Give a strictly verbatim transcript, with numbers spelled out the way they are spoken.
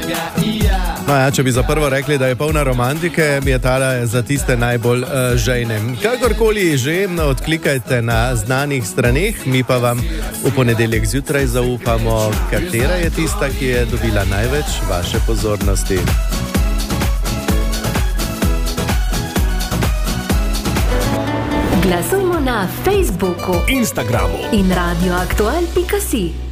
No ja, če bi za prvo rekli, da je polna romantike, je tale za tiste najbolj uh, žejne. Kakorkoli že, odklikajte na znanih straneh, mi pa vam v ponedeljek zjutraj zaupamo, katera je tista, ki je dobila največ vaše pozornosti. Glasujmo na Facebooku, Instagramu in radioaktual pika si.